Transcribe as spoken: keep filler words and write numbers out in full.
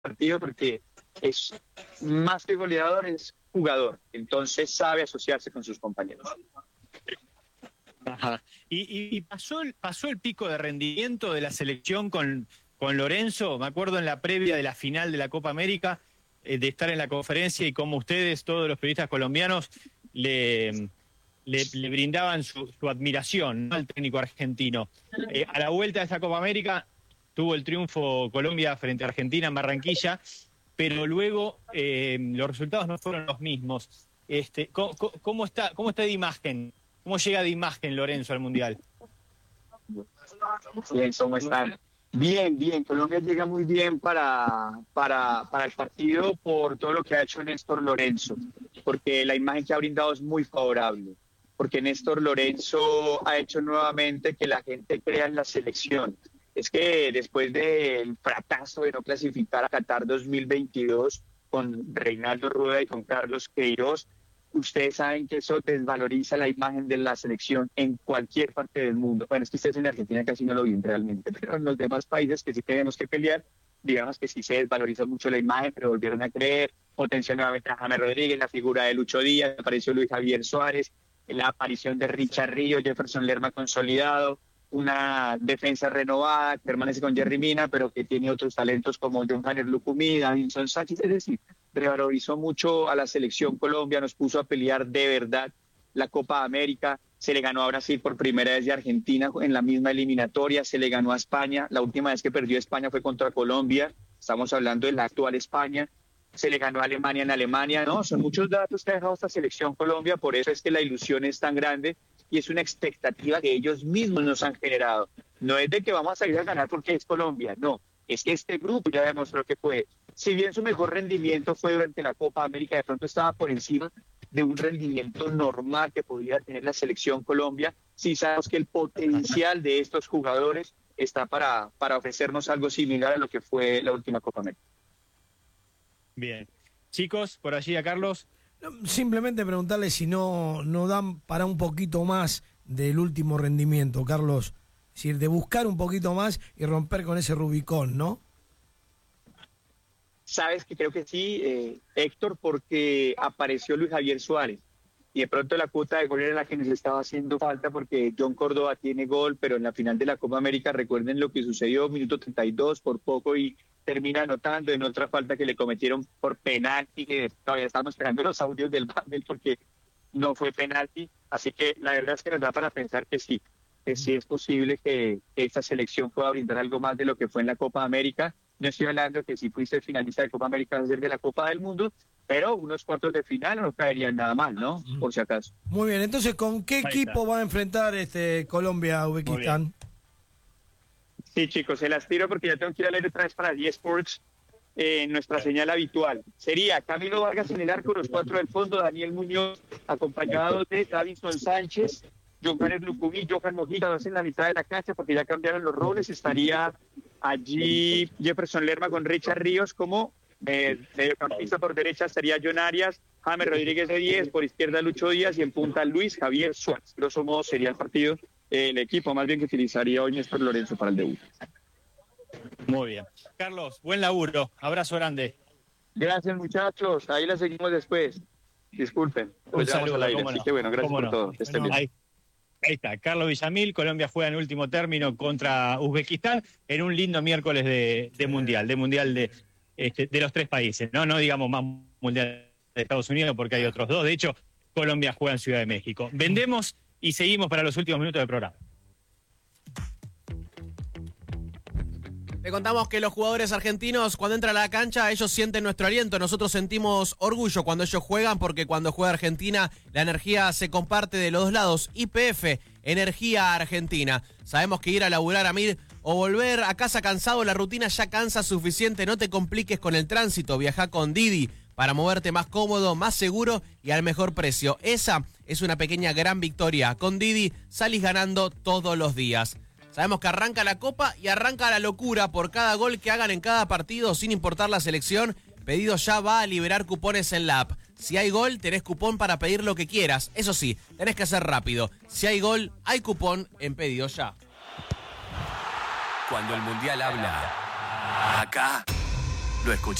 partido porque es más que goleador, es jugador. Entonces sabe asociarse con sus compañeros. Ajá. Y, y, y pasó, el, pasó el pico de rendimiento de la selección con, con Lorenzo. Me acuerdo en la previa de la final de la Copa América, eh, de estar en la conferencia y como ustedes, todos los periodistas colombianos, le, le, le brindaban su, su admiración, ¿no?, al técnico argentino. Eh, a la vuelta de esa Copa América tuvo el triunfo Colombia frente a Argentina en Barranquilla, pero luego eh, los resultados no fueron los mismos. Este, ¿cómo, cómo, está, ¿Cómo está de imagen? ¿Cómo llega de imagen Lorenzo al Mundial? Bien, ¿cómo están? Bien, bien. Colombia llega muy bien para, para, para el partido por todo lo que ha hecho Néstor Lorenzo, porque la imagen que ha brindado es muy favorable, porque Néstor Lorenzo ha hecho nuevamente que la gente crea en la selección. Es que después del fracaso de no clasificar a Qatar dos mil veintidós con Reinaldo Rueda y con Carlos Queiroz, ustedes saben que eso desvaloriza la imagen de la selección en cualquier parte del mundo. Bueno, es que ustedes en Argentina casi no lo ven realmente, pero en los demás países que sí tenemos que pelear, digamos que sí se desvalorizó mucho la imagen, pero volvieron a creer, potenció nuevamente a James Rodríguez, la figura de Lucho Díaz, apareció Luis Javier Suárez, la aparición de Richard Río, Jefferson Lerma consolidado, una defensa renovada que permanece con Jerry Mina, pero que tiene otros talentos como John Janer Lucumí, Davinson Sánchez, es decir, revalorizó mucho a la selección Colombia, nos puso a pelear de verdad la Copa América, se le ganó a Brasil por primera vez de Argentina en la misma eliminatoria, se le ganó a España, la última vez que perdió España fue contra Colombia, estamos hablando de la actual España, se le ganó a Alemania en Alemania, no, son muchos datos que ha dejado esta selección Colombia, por eso es que la ilusión es tan grande y es una expectativa que ellos mismos nos han generado. No es de que vamos a salir a ganar porque es Colombia, no, es que este grupo ya demostró que puede. Si bien su mejor rendimiento fue durante la Copa América, de pronto estaba por encima de un rendimiento normal que podría tener la selección Colombia, sí sabemos que el potencial de estos jugadores está para, para ofrecernos algo similar a lo que fue la última Copa América. Bien. Chicos, por allí a Carlos. Simplemente preguntarle si no, no dan para un poquito más del último rendimiento, Carlos. Es decir, de buscar un poquito más y romper con ese Rubicón, ¿no? Sabes que creo que sí, eh, Héctor, porque apareció Luis Javier Suárez. Y de pronto la cuota de gol era la que nos estaba haciendo falta porque John Córdoba tiene gol, pero en la final de la Copa América recuerden lo que sucedió, minuto treinta y dos, por poco y termina anotando en otra falta que le cometieron por penalti, que todavía estamos esperando los audios del Bandel porque no fue penalti. Así que la verdad es que nos da para pensar que sí, que sí es posible que, que esta selección pueda brindar algo más de lo que fue en la Copa América. No estoy hablando que si fuiste finalista de Copa América vas a ser de la Copa del Mundo, pero unos cuartos de final no caerían nada mal, ¿no? Por si acaso. Muy bien, entonces, ¿con qué Ahí equipo está. va a enfrentar este Colombia-Uzbekistán? Sí, chicos, se las tiro porque ya tengo que ir a leer otra vez para diez Sports, eh, nuestra señal habitual. Sería Camilo Vargas en el arco, los cuatro del fondo, Daniel Muñoz, acompañado de Davinson Sánchez, John Janer Lucumí, Johan Mojica, dos en la mitad de la cancha porque ya cambiaron los roles. Estaría allí Jefferson Lerma con Richard Ríos como eh, mediocampista, por derecha estaría John Arias, James Rodríguez de diez, por izquierda Lucho Díaz y en punta Luis Javier Suárez. Grosso modo sería el partido, eh, el equipo más bien que utilizaría hoy Néstor Lorenzo para el debut. Muy bien. Carlos, buen laburo. Abrazo grande. Gracias, muchachos. Ahí la seguimos después. Disculpen. Un Pues ya vamos saludo, al aire. cómo Así no. que bueno, gracias Cómo por no. todo. Que estén bien. Ahí, ahí está, Carlos Villamil. Colombia juega en último término contra Uzbekistán en un lindo miércoles de, de Mundial, de Mundial de, este, de los tres países, ¿no? No digamos más Mundial de Estados Unidos porque hay otros dos. De hecho, Colombia juega en Ciudad de México. Vendemos y seguimos para los últimos minutos del programa. Le contamos que los jugadores argentinos, cuando entran a la cancha, ellos sienten nuestro aliento. Nosotros sentimos orgullo cuando ellos juegan, porque cuando juega Argentina, la energía se comparte de los dos lados. Y P F, Energía Argentina. Sabemos que ir a laburar a mil o volver a casa cansado, la rutina ya cansa suficiente. No te compliques con el tránsito. Viajá con Didi para moverte más cómodo, más seguro y al mejor precio. Esa es una pequeña gran victoria. Con Didi salís ganando todos los días. Sabemos que arranca la Copa y arranca la locura por cada gol que hagan en cada partido, sin importar la selección. Pedido Ya va a liberar cupones en la app. Si hay gol, tenés cupón para pedir lo que quieras. Eso sí, tenés que ser rápido. Si hay gol, hay cupón en Pedido Ya. Cuando el Mundial habla, acá lo escuchás.